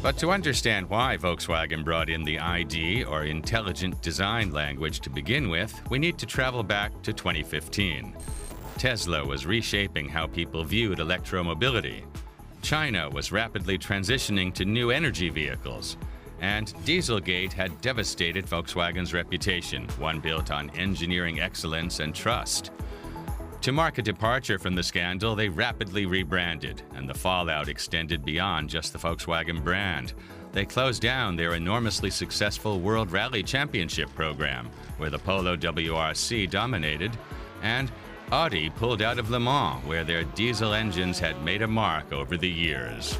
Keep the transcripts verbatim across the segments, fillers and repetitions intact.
But to understand why Volkswagen brought in the I D, or Intelligent Design language, to begin with, we need to travel back to twenty fifteen. Tesla was reshaping how people viewed electromobility. China was rapidly transitioning to new energy vehicles. And Dieselgate had devastated Volkswagen's reputation, one built on engineering excellence and trust. To mark a departure from the scandal, they rapidly rebranded, and the fallout extended beyond just the Volkswagen brand. They closed down their enormously successful World Rally Championship program, where the Polo W R C dominated, and Audi pulled out of Le Mans, where their diesel engines had made a mark over the years.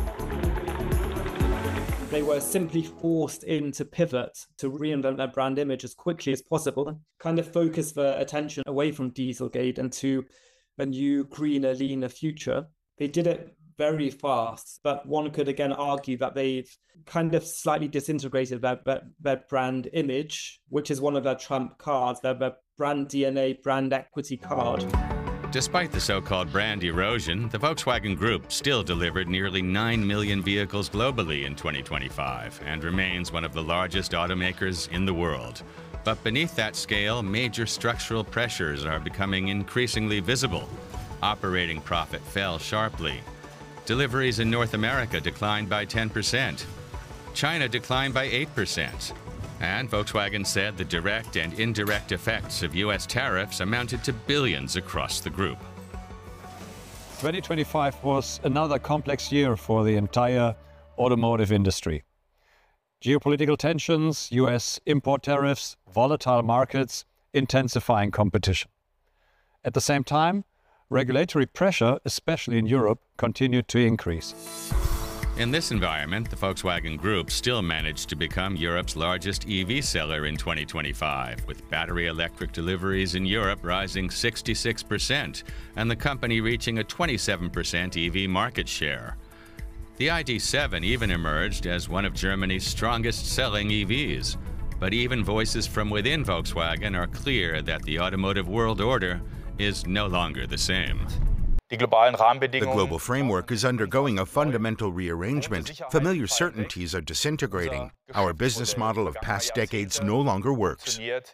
They were simply forced in to pivot, to reinvent their brand image as quickly as possible, kind of focus their attention away from Dieselgate and to a new, greener, leaner future. They did it very fast, but one could again argue that they've kind of slightly disintegrated their, their, their brand image, which is one of their trump cards, their, their brand D N A, brand equity card. Despite the so-called brand erosion, the Volkswagen Group still delivered nearly nine million vehicles globally in twenty twenty-five and remains one of the largest automakers in the world. But beneath that scale, major structural pressures are becoming increasingly visible. Operating profit fell sharply. Deliveries in North America declined by ten percent. China declined by eight percent. And Volkswagen said the direct and indirect effects of U S tariffs amounted to billions across the group. twenty twenty-five was another complex year for the entire automotive industry. Geopolitical tensions, U S import tariffs, volatile markets, intensifying competition. At the same time, regulatory pressure, especially in Europe, continued to increase. In this environment, the Volkswagen Group still managed to become Europe's largest E V seller in twenty twenty-five, with battery electric deliveries in Europe rising sixty-six percent, and the company reaching a twenty-seven percent E V market share. The I D seven even emerged as one of Germany's strongest-selling E Vs. But even voices from within Volkswagen are clear that the automotive world order is no longer the same. The global framework is undergoing a fundamental rearrangement. Familiar certainties are disintegrating. Our business model of past decades no longer works. At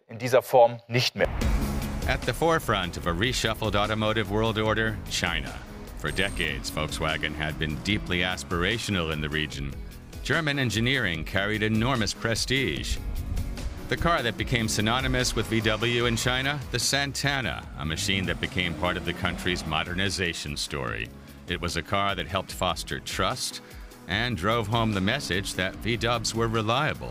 the forefront of a reshuffled automotive world order, China. For decades, Volkswagen had been deeply aspirational in the region. German engineering carried enormous prestige. The car that became synonymous with V W in China, the Santana, a machine that became part of the country's modernization story. It was a car that helped foster trust and drove home the message that V-dubs were reliable.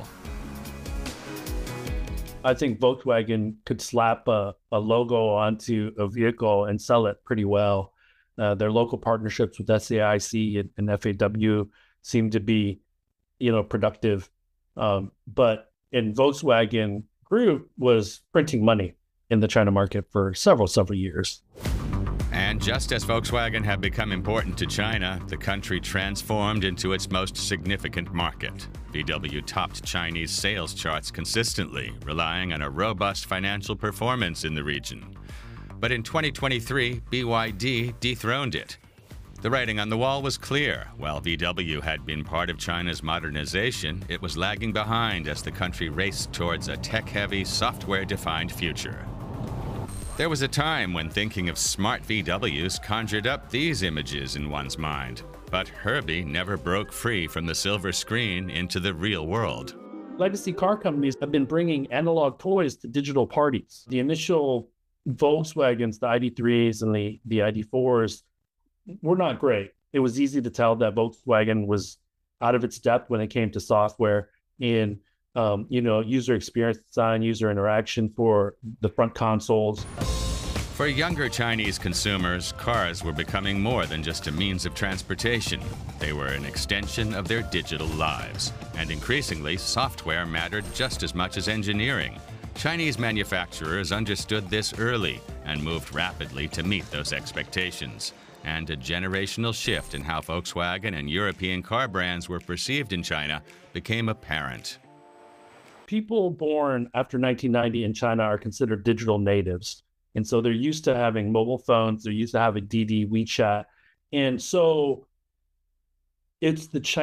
I think Volkswagen could slap a, a logo onto a vehicle and sell it pretty well. Uh, their local partnerships with S A I C and, and F A W seem to be, you know, productive. Um, but And Volkswagen Group was printing money in the China market for several, several years. And just as Volkswagen had become important to China, the country transformed into its most significant market. V W topped Chinese sales charts consistently, relying on a robust financial performance in the region. But in twenty twenty-three, B Y D dethroned it. The writing on the wall was clear. While V W had been part of China's modernization, it was lagging behind as the country raced towards a tech-heavy, software-defined future. There was a time when thinking of smart V Ws conjured up these images in one's mind. But Herbie never broke free from the silver screen into the real world. Legacy car companies have been bringing analog toys to digital parties. The initial Volkswagens, the I D threes and the, the I D fours, were not great. It was easy to tell that Volkswagen was out of its depth when it came to software and um, you know, user experience design, user interaction for the front consoles. For younger Chinese consumers, cars were becoming more than just a means of transportation. They were an extension of their digital lives. And increasingly, software mattered just as much as engineering. Chinese manufacturers understood this early and moved rapidly to meet those expectations. And a generational shift in how Volkswagen and European car brands were perceived in China became apparent. People born after nineteen ninety in China are considered digital natives. And so they're used to having mobile phones, they're used to having Didi, WeChat. And so it's the Chinese